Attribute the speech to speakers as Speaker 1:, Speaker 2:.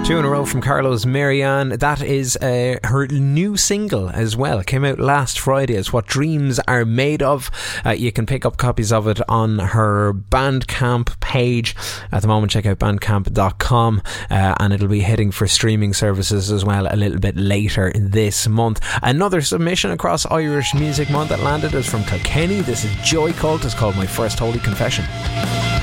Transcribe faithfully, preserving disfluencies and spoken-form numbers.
Speaker 1: Two in a row from Carlos Marianne. That is uh, her new single as well. It came out last Friday. It's What Dreams Are Made Of. Uh, you can pick up copies of it on her Bandcamp page. At the moment, check out bandcamp dot com, uh, and it'll be hitting for streaming services as well a little bit later this month. Another submission across Irish Music Month that landed is from Kilkenny. This is Joy Cult. It's called My First Holy Confession.